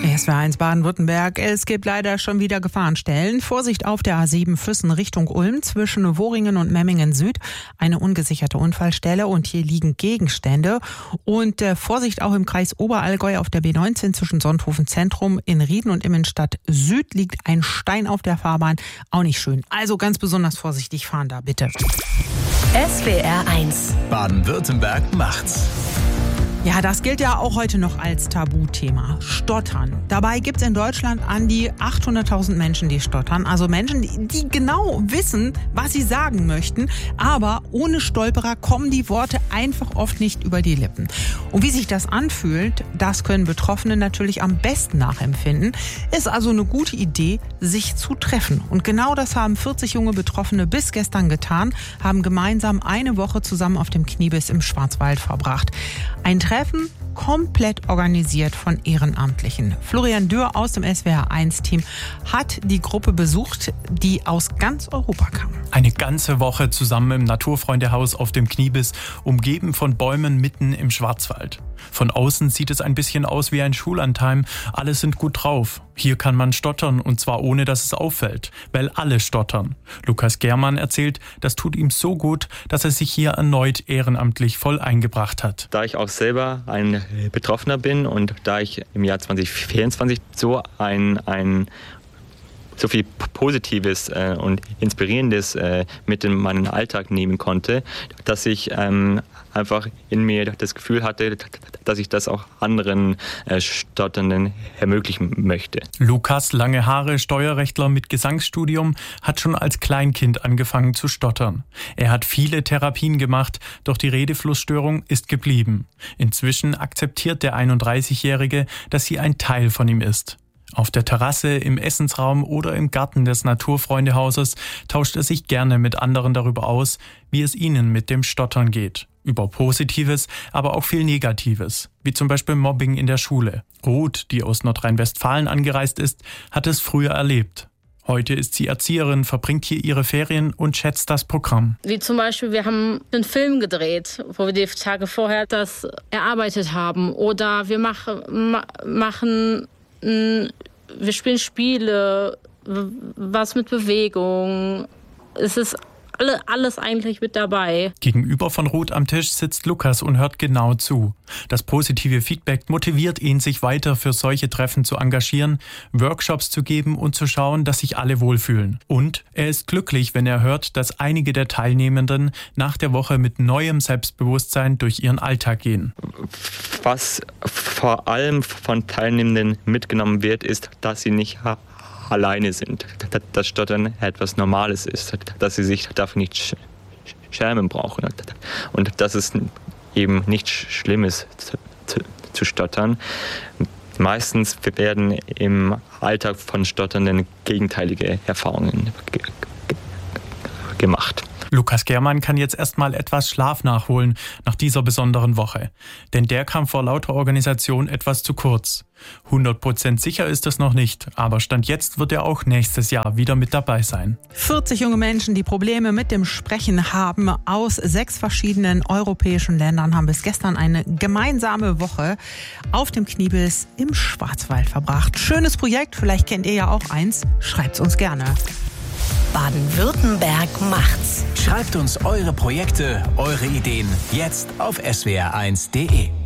SWR1 Baden-Württemberg. Es gibt leider schon wieder Gefahrenstellen. Vorsicht auf der A7 Füssen Richtung Ulm zwischen Woringen und Memmingen Süd. Eine ungesicherte Unfallstelle und hier liegen Gegenstände. Und Vorsicht auch im Kreis Oberallgäu auf der B19 zwischen Sonthofen Zentrum in Rieden und Immenstadt Süd liegt ein Stein auf der Fahrbahn. Auch nicht schön. Also ganz besonders vorsichtig fahren da, bitte. SWR1 Baden-Württemberg macht's. Ja, das gilt ja auch heute noch als Tabuthema. Stottern. Dabei gibt es in Deutschland an die 800.000 Menschen, die stottern. Also Menschen, die genau wissen, was sie sagen möchten. Aber ohne Stolperer kommen die Worte einfach oft nicht über die Lippen. Und wie sich das anfühlt, das können Betroffene natürlich am besten nachempfinden. Ist also eine gute Idee, sich zu treffen. Und genau das haben 40 junge Betroffene bis gestern getan, haben gemeinsam eine Woche zusammen auf dem Kniebiss im Schwarzwald verbracht. Ein Treffen komplett organisiert von Ehrenamtlichen. Florian Dürr aus dem SWR1-Team hat die Gruppe besucht, die aus ganz Europa kam. Eine ganze Woche zusammen im Naturfreundehaus auf dem Kniebiss, umgeben von Bäumen mitten im Schwarzwald. Von außen sieht es ein bisschen aus wie ein Schullandheim. Alle sind gut drauf. Hier kann man stottern und zwar ohne, dass es auffällt, weil alle stottern. Lukas Germann erzählt, das tut ihm so gut, dass er sich hier erneut ehrenamtlich voll eingebracht hat. Da ich auch selber ein Betroffener bin und da ich im Jahr 2024 so viel Positives und Inspirierendes mit in meinen Alltag nehmen konnte, dass ich einfach in mir das Gefühl hatte, dass ich das auch anderen Stotternden ermöglichen möchte. Lukas, lange Haare, Steuerrechtler mit Gesangsstudium, hat schon als Kleinkind angefangen zu stottern. Er hat viele Therapien gemacht, doch die Redeflussstörung ist geblieben. Inzwischen akzeptiert der 31-Jährige, dass sie ein Teil von ihm ist. Auf der Terrasse, im Essensraum oder im Garten des Naturfreundehauses tauscht er sich gerne mit anderen darüber aus, wie es ihnen mit dem Stottern geht. Über Positives, aber auch viel Negatives, wie zum Beispiel Mobbing in der Schule. Ruth, die aus Nordrhein-Westfalen angereist ist, hat es früher erlebt. Heute ist sie Erzieherin, verbringt hier ihre Ferien und schätzt das Programm. Wie zum Beispiel, wir haben einen Film gedreht, wo wir die Tage vorher das erarbeitet haben. Oder wir wir spielen Spiele, was mit Bewegung. Es ist alles eigentlich mit dabei. Gegenüber von Ruth am Tisch sitzt Lukas und hört genau zu. Das positive Feedback motiviert ihn, sich weiter für solche Treffen zu engagieren, Workshops zu geben und zu schauen, dass sich alle wohlfühlen. Und er ist glücklich, wenn er hört, dass einige der Teilnehmenden nach der Woche mit neuem Selbstbewusstsein durch ihren Alltag gehen. Was vor allem von Teilnehmenden mitgenommen wird, ist, dass sie nicht alleine sind, dass Stottern etwas Normales ist, dass sie sich dafür nicht schämen brauchen und dass es eben nicht schlimm ist zu stottern. Meistens werden im Alltag von Stotternden gegenteilige Erfahrungen gemacht. Lukas Germann kann jetzt erstmal etwas Schlaf nachholen nach dieser besonderen Woche. Denn der kam vor lauter Organisation etwas zu kurz. 100% sicher ist es noch nicht, aber Stand jetzt wird er auch nächstes Jahr wieder mit dabei sein. 40 junge Menschen, die Probleme mit dem Sprechen haben, aus 6 verschiedenen europäischen Ländern, haben bis gestern eine gemeinsame Woche auf dem Kniebiss im Schwarzwald verbracht. Schönes Projekt, vielleicht kennt ihr ja auch eins. Schreibt's uns gerne. Baden-Württemberg macht's. Schreibt uns eure Projekte, eure Ideen jetzt auf swr1.de.